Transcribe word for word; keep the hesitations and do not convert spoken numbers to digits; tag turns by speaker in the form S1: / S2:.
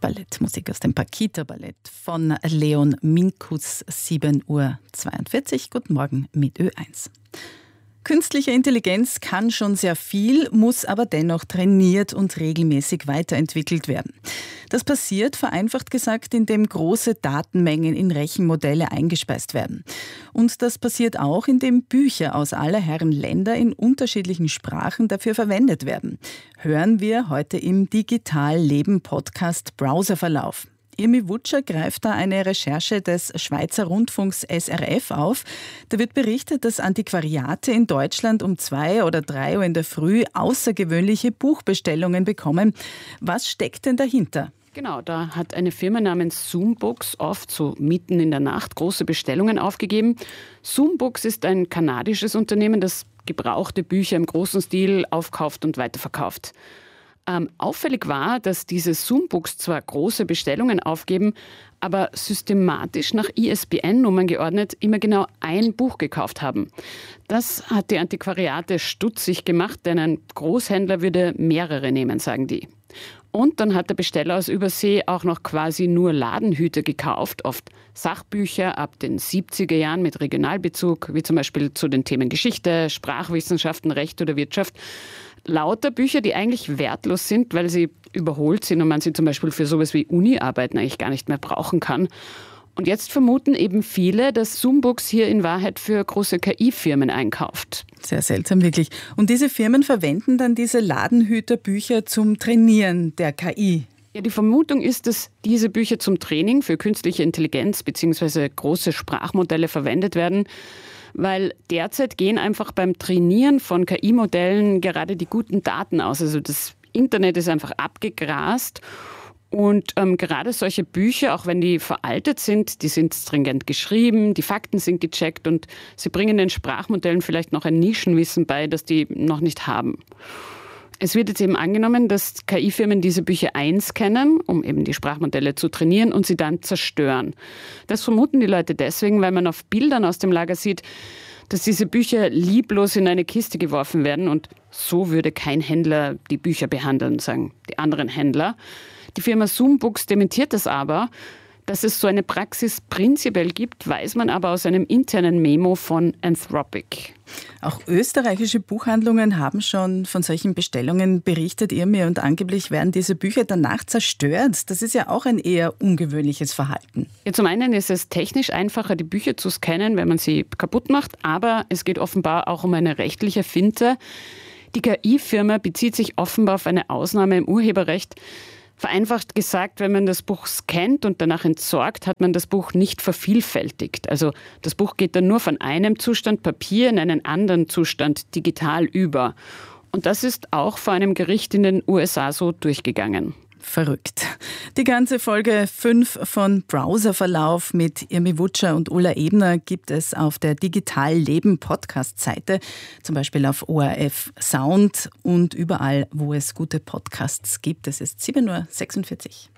S1: Ballettmusik aus dem Paquita-Ballett von Leon Minkus, sieben Uhr zweiundvierzig. Guten Morgen mit Ö eins. Künstliche Intelligenz kann schon sehr viel, muss aber dennoch trainiert und regelmäßig weiterentwickelt werden. Das passiert, vereinfacht gesagt, indem große Datenmengen in Rechenmodelle eingespeist werden. Und das passiert auch, indem Bücher aus aller Herren Länder in unterschiedlichen Sprachen dafür verwendet werden. Hören wir heute im Digital-Leben-Podcast Browserverlauf. Irmi Wutscher greift da eine Recherche des Schweizer Rundfunks S R F auf. Da wird berichtet, dass Antiquariate in Deutschland um zwei oder drei Uhr in der Früh außergewöhnliche Buchbestellungen bekommen. Was steckt denn dahinter?
S2: Genau, da hat eine Firma namens Zoombooks oft so mitten in der Nacht große Bestellungen aufgegeben. Zoombooks ist ein kanadisches Unternehmen, das gebrauchte Bücher im großen Stil aufkauft und weiterverkauft. Ähm, auffällig war, dass diese Zoombooks zwar große Bestellungen aufgeben, aber systematisch nach I S B N-Nummern geordnet immer genau ein Buch gekauft haben. Das hat die Antiquariate stutzig gemacht, denn ein Großhändler würde mehrere nehmen, sagen die. Und dann hat der Besteller aus Übersee auch noch quasi nur Ladenhüter gekauft, oft Sachbücher ab den siebziger Jahren mit Regionalbezug, wie zum Beispiel zu den Themen Geschichte, Sprachwissenschaften, Recht oder Wirtschaft. Lauter Bücher, die eigentlich wertlos sind, weil sie überholt sind und man sie zum Beispiel für sowas wie Uni-Arbeiten eigentlich gar nicht mehr brauchen kann. Und jetzt vermuten eben viele, dass Zoombooks hier in Wahrheit für große K I-Firmen einkauft.
S1: Sehr seltsam, wirklich. Und diese Firmen verwenden dann diese Ladenhüterbücher zum Trainieren der K I.
S2: Ja, die Vermutung ist, dass diese Bücher zum Training für künstliche Intelligenz bzw. große Sprachmodelle verwendet werden, weil derzeit gehen einfach beim Trainieren von K I-Modellen gerade die guten Daten aus. Also das Internet ist einfach abgegrast. Und ähm, gerade solche Bücher, auch wenn die veraltet sind, die sind stringent geschrieben, die Fakten sind gecheckt und sie bringen den Sprachmodellen vielleicht noch ein Nischenwissen bei, das die noch nicht haben. Es wird jetzt eben angenommen, dass K I-Firmen diese Bücher einscannen, um eben die Sprachmodelle zu trainieren und sie dann zerstören. Das vermuten die Leute deswegen, weil man auf Bildern aus dem Lager sieht, dass diese Bücher lieblos in eine Kiste geworfen werden und so würde kein Händler die Bücher behandeln, sagen die anderen Händler. Die Firma Zoombooks dementiert das aber. Dass es so eine Praxis prinzipiell gibt, weiß man aber aus einem internen Memo von Anthropic.
S1: Auch österreichische Buchhandlungen haben schon von solchen Bestellungen berichtet, Irmi, und angeblich werden diese Bücher danach zerstört. Das ist ja auch ein eher ungewöhnliches Verhalten.
S2: Ja, zum einen ist es technisch einfacher, die Bücher zu scannen, wenn man sie kaputt macht, aber es geht offenbar auch um eine rechtliche Finte. Die K I-Firma bezieht sich offenbar auf eine Ausnahme im Urheberrecht. Vereinfacht gesagt, wenn man das Buch scannt und danach entsorgt, hat man das Buch nicht vervielfältigt. Also das Buch geht dann nur von einem Zustand Papier in einen anderen Zustand digital über. Und das ist auch vor einem Gericht in den U S A so durchgegangen.
S1: Verrückt. Die ganze Folge fünf von Browserverlauf mit Irmi Wutscher und Ulla Ebner gibt es auf der Digital-Leben-Podcast-Seite, zum Beispiel auf O R F Sound und überall, wo es gute Podcasts gibt. Es ist sieben Uhr sechsundvierzig.